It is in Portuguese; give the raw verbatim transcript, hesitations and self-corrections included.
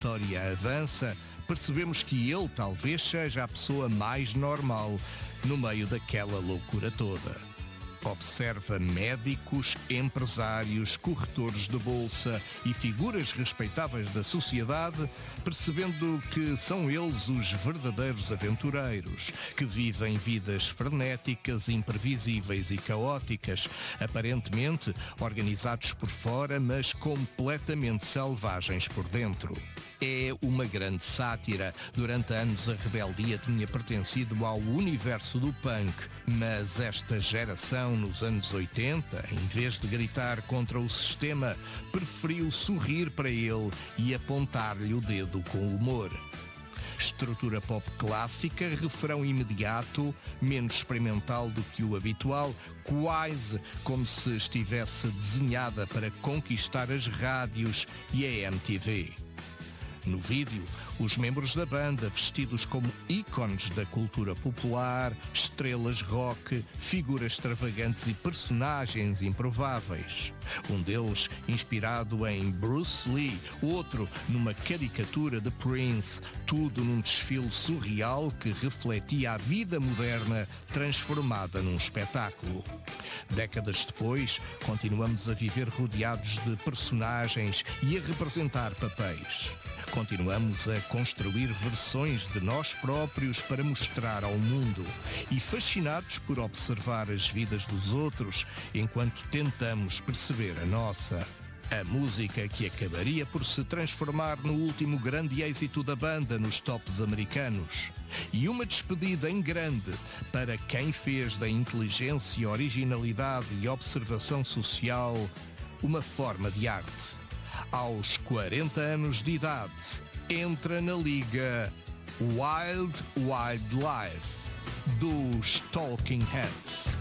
história avança, percebemos que ele talvez seja a pessoa mais normal no meio daquela loucura toda. Observa médicos, empresários, corretores de bolsa e figuras respeitáveis da sociedade, percebendo que são eles os verdadeiros aventureiros, que vivem vidas frenéticas, imprevisíveis e caóticas, aparentemente organizados por fora, mas completamente selvagens por dentro. É uma grande sátira. Durante anos a rebeldia tinha pertencido ao universo do punk, mas esta geração, nos anos oitenta, em vez de gritar contra o sistema, preferiu sorrir para ele e apontar-lhe o dedo com humor. Estrutura pop clássica, refrão imediato, menos experimental do que o habitual, quase como se estivesse desenhada para conquistar as rádios e a M T V. No vídeo, os membros da banda, vestidos como ícones da cultura popular, estrelas rock, figuras extravagantes e personagens improváveis. Um deles inspirado em Bruce Lee, outro numa caricatura de Prince, tudo num desfile surreal que refletia a vida moderna transformada num espetáculo. Décadas depois, continuamos a viver rodeados de personagens e a representar papéis. Continuamos a construir versões de nós próprios para mostrar ao mundo e fascinados por observar as vidas dos outros enquanto tentamos perceber a nossa. A música que acabaria por se transformar no último grande êxito da banda nos tops americanos. E uma despedida em grande para quem fez da inteligência, originalidade e observação social uma forma de arte. Aos quarenta anos de idade, entra na liga Wild Wild Life dos Talking Heads.